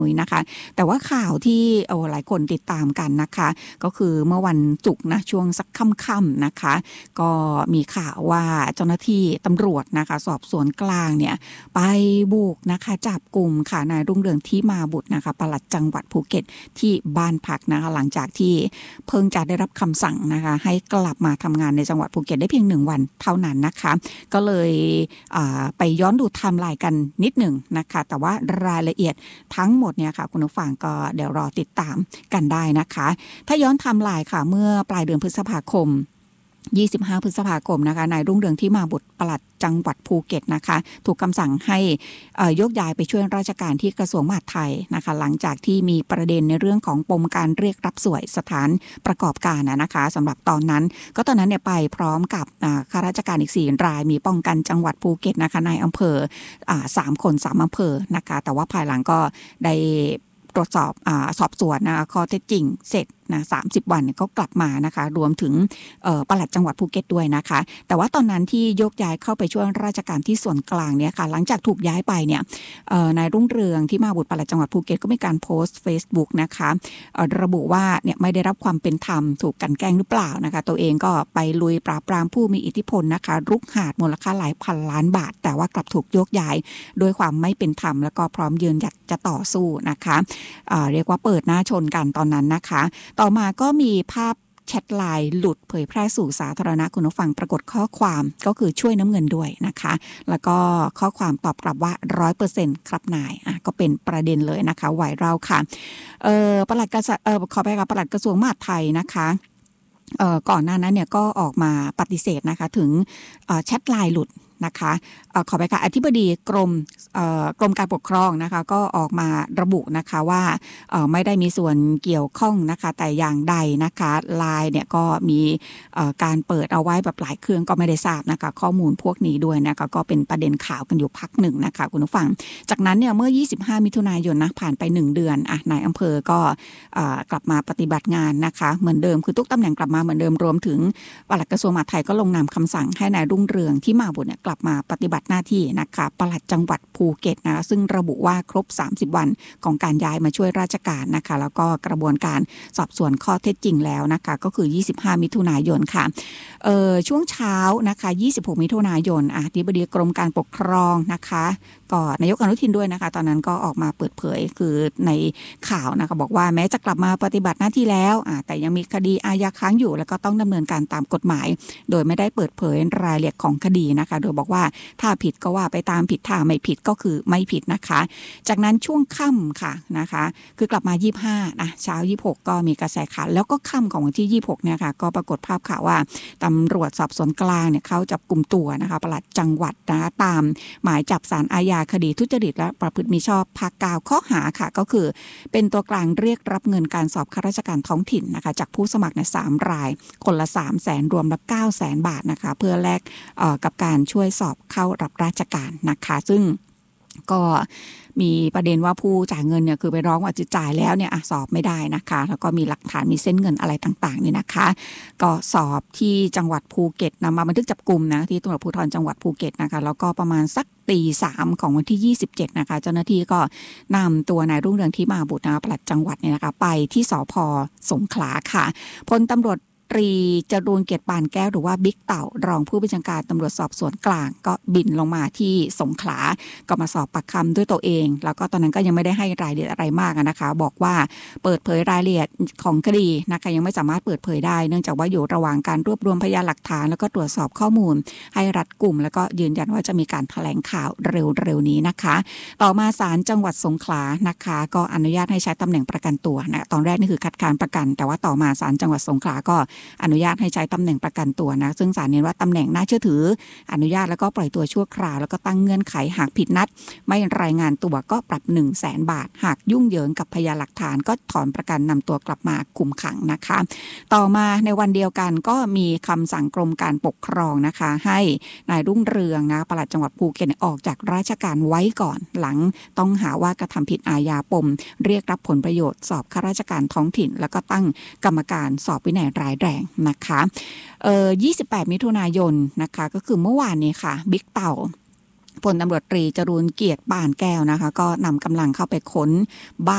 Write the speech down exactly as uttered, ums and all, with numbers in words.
นะคะแต่ว่าข่าวที่โอ้หลายคนติดตามกันนะคะก็คือเมื่อวันศุกร์นะช่วงสักค่ำๆนะคะก็มีข่าวว่าเจ้าหน้าที่ตำรวจนะคะสอบสวนกลางเนี่ยไปบุกนะคะจับกลุ่มค่ะนายรุ่งเรืองที่มาบุตรนะคะปลัดจังหวัดภูเก็ตที่บ้านพักนะคะหลังจากที่เพิ่งจะได้รับคำสั่งนะคะให้กลับมาทำงานในจังหวัดภูเก็ตได้เพียงหนึ่งวันเท่านั้นนะคะก็เลยไปย้อนดูไทม์ไลน์กันนิดหนึ่งนะคะแต่ว่ารายละเอียดทั้งหมดเนี่ยค่ะคุณผู้ฟังก็เดี๋ยวรอติดตามกันได้นะคะถ้าย้อนไทม์ไลน์ค่ะเมื่อปลายเดือนพฤษภาคมยี่สิบห้าพฤษภาคมนะคะนายรุ่งเรืองที่มาบุตรปลัดจังหวัดภูเก็ตนะคะถูกคำสั่งให้ยกย้ายไปช่วยราชการที่กระทรวงมหาดไทยนะคะหลังจากที่มีประเด็นในเรื่องของปมการเรียกรับสวยสถานประกอบการนะคะสำหรับตอนนั้นก็ตอนนั้นเนี่ยไปพร้อมกับข้าราชการอีกสี่รายมีป้องกันจังหวัดภูเก็ตนะคะในอำเภอสามคนสามอำเภอนะคะแต่ว่าภายหลังก็ได้ตรวจสอบอสอบสวนนะข้อเท็จจริงเสร็จนะสามสิบวันก็กลับมานะคะรวมถึงปลัดจังหวัดภูเก็ตด้วยนะคะแต่ว่าตอนนั้นที่ยกย้ายเข้าไปช่วยราชการที่ส่วนกลางเนี่ยค่ะหลังจากถูกย้ายไปเนี่ยนายรุ่งเรืองที่มาบุตรปลัดจังหวัดภูเก็ตก็มีการโพสต์ Facebook นะคะระบุว่าเนี่ยไม่ได้รับความเป็นธรรมถูกกันแกล้งหรือเปล่านะคะตัวเองก็ไปลุยปราบปรามผู้มีอิทธิพลนะคะรุกหาดมูลค่าหลายพันล้านบาทแต่ว่ากลับถูกยกย้ายด้วยความไม่เป็นธรรมแล้วก็พร้อมยืนหยัดจะต่อสู้นะคะเอ่อเรียกว่าเปิดหน้าชนกันตอนนั้นนะคะต่อมาก็มีภาพแชทไลน์หลุดเผยแพร่สู่สาธารณะคุณผู้ฟังปรากฏข้อความก็คือช่วยน้ำเงินด้วยนะคะแล้วก็ข้อความตอบกลับว่า ร้อยเปอร์เซ็นต์ ครับนายอ่ะก็เป็นประเด็นเลยนะคะไวรัลค่ะเอ่อปลัดกระทรวงเอ่อขอไปกับปลัดกระทรวงมหาดไทยนะคะเอ่อก่อนหน้านั้นเนี่ยก็ออกมาปฏิเสธนะคะถึงเอ่อแชทไลน์หลุดนะคะเอ่อขอไปค่ะอธิบดีกรมเอ่อกรมการปกครองนะคะก็ออกมาระบุนะคะว่าเอ่อไม่ได้มีส่วนเกี่ยวข้องนะคะแต่อย่างใดนะคะไลน์เนี่ยก็มีเอ่อการเปิดเอาไว้แบบหลายเครื่องก็ไม่ได้ทราบนะคะข้อมูลพวกนี้ด้วยนะคะก็เป็นประเด็นข่าวกันอยู่พักหนึ่งนะคะคุณผู้ฟังจากนั้นเนี่ยเมื่อยี่สิบห้ามิถุนายนนะผ่านไปหนึ่งเดือนอ่ะนายอำเภอก็เอ่อกลับมาปฏิบัติงานนะคะเหมือนเดิมคือทุกตำแหน่งกลับมาเหมือนเดิมรวมถึงปลัดกระทรวงมหาดไทยก็ลงนามคำสั่งให้นายรุ่งเรืองที่มาบุตรเนี่ยกลับมาปฏิบัติหน้าที่นะคะปลัดจังหวัดภูเก็ตนะซึ่งระบุว่าครบสามสิบวันของการย้ายมาช่วยราชการนะคะแล้วก็กระบวนการสอบสวนข้อเท็จจริงแล้วนะคะก็คือยี่สิบห้ามิถุนายนค่ะเอ่อช่วงเช้านะคะยี่สิบหกมิถุนายนอธิบดีกรมการปกครองนะคะก็นายกอนุทินด้วยนะคะตอนนั้นก็ออกมาเปิดเผยคือในข่าวนะคะบอกว่าแม้จะกลับมาปฏิบัติหน้าที่แล้วแต่ยังมีคดีอาญาค้างอยู่แล้วก็ต้องดำเนินการตามกฎหมายโดยไม่ได้เปิดเผยรายละเอียดของคดีนะคะโดยบอกว่าถ้าผิดก็ว่าไปตามผิดถ้าไม่ผิดก็คือไม่ผิดนะคะจากนั้นช่วงค่ำค่ะนะคะคือกลับมายี่สิบห้านะเช้ายี่สิบหกก็มีกระแสข่าวแล้วก็ค่ำของวันที่ยี่สิบหกเนี่ยค่ะก็ปรากฏภาพข่าวว่าตำรวจสอบสวนกลางเนี่ยเขาจับกุมตัวนะคะปลัดจังหวัดนะคะตามหมายจับศาลอาญาคดีทุจริตและประพฤติมิชอบภาคเก้าข้อหาค่ะก็คือเป็นตัวกลางเรียกรับเงินการสอบข้าราชการท้องถิ่นนะคะจากผู้สมัครในสามรายคนละสามแสนรวมละเก้าแสนบาทนะคะเพื่อแลกกับการช่วยสอบเข้ารับราชการนะคะซึ่งก็มีประเด็นว่าผู้จ่ายเงินเนี่ยคือไปร้องว่าจะจ่ายแล้วเนี่ยสอบไม่ได้นะคะแล้วก็มีหลักฐานมีเส้นเงินอะไรต่างๆนี่นะคะก็สอบที่จังหวัดภูเก็ตนำมาบันทึกจับกุมนะที่ตำรวจภูธรจังหวัดภูเก็ตนะคะแล้วก็ประมาณสักตีสามของวันที่ยี่สิบเจ็ดนะคะเจ้าหน้าที่ก็นำตัวนายรุ่งเรืองที่มาบุตรนะปลัดจังหวัดเนี่ยนะคะไปที่สภ.สงขลาค่ะพลตำรวจตรีจรูญเกียรติปานแก้วหรือว่าบิ๊กเต่ารองผู้บัญชาการตำรวจสอบสวนกลางก็บินลงมาที่สงขลาก็มาสอบปากคำด้วยตัวเองแล้วก็ตอนนั้นก็ยังไม่ได้ให้รายละเอียดอะไรมากนะคะบอกว่าเปิดเผยรายละเอียดของคดีนะคะยังไม่สามารถเปิดเผยได้เนื่องจากว่าอยู่ระหว่างการรวบรวมพยานหลักฐานแล้วก็ตรวจสอบข้อมูลให้รัดกุมแล้วก็ยืนยันว่าจะมีการแถลงข่าวเร็วๆนี้นะคะต่อมาศาลจังหวัดสงขลานะคะก็อนุญาตให้ใช้ตำแหน่งประกันตัวนะตอนแรกนี่คือคัดค้านประกันแต่ว่าต่อมาศาลจังหวัดสงขลาก็อนุญาตให้ใช้ตำแหน่งประกันตัวนะซึ่งศาลเน้นว่าตำแหน่งน่าเชื่อถืออนุญาตแล้วก็ปล่อยตัวชั่วคราวแล้วก็ตั้งเงื่อนไขหากผิดนัดไม่รายงานตัวก็ปรับ หนึ่งแสนบาทหากยุ่งเหยิงกับพยานหลักฐานก็ถอนประกันนำตัวกลับมาคุมขังนะคะต่อมาในวันเดียวกันก็มีคำสั่งกรมการปกครองนะคะให้นายรุ่งเรืองนะปลัดจังหวัดภูเก็ตออกจากราชการไว้ก่อนหลังต้องหาว่ากระทำผิดอาญาปมเรียกรับผลประโยชน์สอบข้าราชการท้องถิ่นแล้วก็ตั้งกรรมการสอบวินัยร้ายแรงนะคะเอ่อยี่สิบแปดมิถุนายนนะคะก็คือเมื่อวานนี้ค่ะบิ๊กเต่าพลตำรวจตรีจรูญเกียรติปานแก้วนะคะก็นำกำลังเข้าไปค้นบ้าน